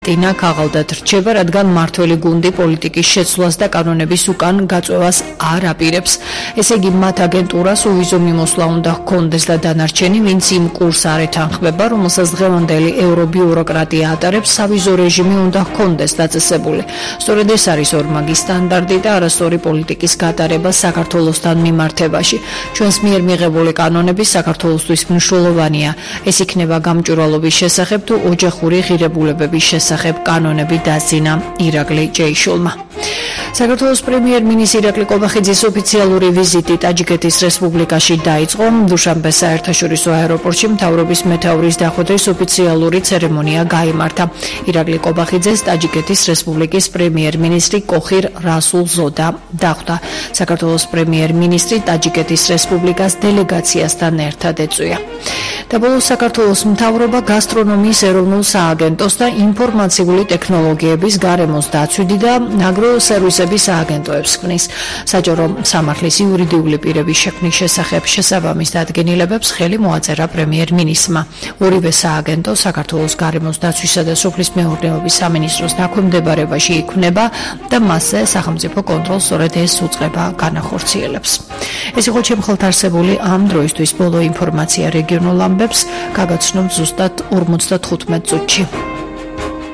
ტინა ქაღალდად რჩება, რადგან მმართველი გუნდი პოლიტიკის შეცვლას და კანონების უკან გაწვევას არ აპირებს. ესე იგი, მათ აგენტურას უვიზო მიმოსვლა უნდა ჰქონდეს და დანარჩენი, ვინც იმ კურსს არ ეთანხმება, რომელსაც დღევანდელი ევრობიუროკრატია ატარებს, სავიზო რეჟიმი უნდა ჰქონდეს დაწესებული. სწორედ ეს არის ორმაგი სტანდარტი და არასწორი პოლიტიკის გატარება საქართველოსთან მიმართებაში. ჩვენს მიერ მიღებული კანონები საქართველოსთვის მნიშვნელოვანია. ეს იქნება გამჭვირვალობის შესახებ თუ ოჯახური ღირებულებების შესახებ. კანონები დაზინა ირაკლი ჯეიშულმა. საქართველოს პრემიერ-მინისტრი ირაკლი კობახიძის ოფიციალური ვიზიტი ტაჯიკეთის რესპუბლიკაში დაიწყო. დუშანბეს საერთაშორისო აეროპორტში მთავრობის მეთაურის დახვედრის ოფიციალური ცერემონია გაიმართა. ირაკლი კობახიძეს ტაჯიკეთის რესპუბლიკის პრემიერ-მინისტრი კოხირ რასულ-ზოდა დახვდა. საქართველოს პრემიერ-მინისტრი ტაჯიკეთის რესპუბლიკას დელეგაციასთან ერთად ეწვია. და ბოლოს საქართველოს მთავრობა გასტრონომიის ეროვნულ სააგენტოს და ინფორმაციული ტექნოლოგიების გარემოს დაცვიდი და აგროსერვისების სააგენტოებს ქმნის. საჯარო სამართლის იურიდიული პირების შექმნის შესახებ შესაბამის დადგენილებებს ხელი მოაწერა პრემიერ-მინისტრმა. ორივე სააგენტო საქართველოს გარემოს დაცვისა და სოფლის მეურნეობის სამინისტროს დაქვემდებარებაში იქმნება და მასზე სახელმწიფო კონტროლს სწორედ ეს უწყება განახორციელებს. ეს იყო ჩემ ხელთ არსებული ამ დროისთვის ბოლო ინფორმაცია რეგიონულ ამბებს. გაგაცნობთ ზუსტად 45 წუთში.